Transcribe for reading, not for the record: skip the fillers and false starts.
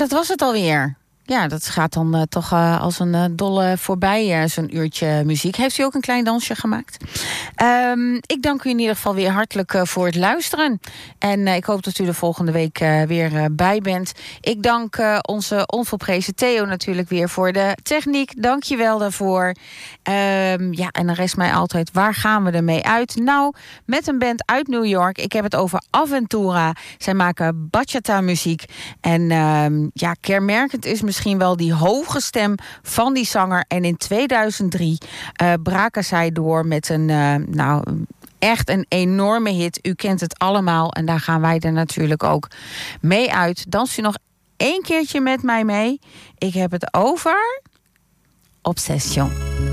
Dat was het alweer. Ja, dat gaat dan toch als een dolle voorbij, zo'n uurtje muziek. Heeft u ook een klein dansje gemaakt? Ik dank u in ieder geval weer hartelijk voor het luisteren. En ik hoop dat u de volgende week weer bij bent. Ik dank onze onvolprezen Theo natuurlijk weer voor de techniek. Dank je wel daarvoor. Ja, en dan rest mij altijd, waar gaan we ermee uit? Nou, met een band uit New York. Ik heb het over Aventura. Zij maken bachata muziek. En ja, kenmerkend is misschien wel die hoge stem van die zanger. En in 2003 braken zij door met een, echt een enorme hit. U kent het allemaal en daar gaan wij er natuurlijk ook mee uit. Danst u nog 1 keertje met mij mee. Ik heb het over Obsession.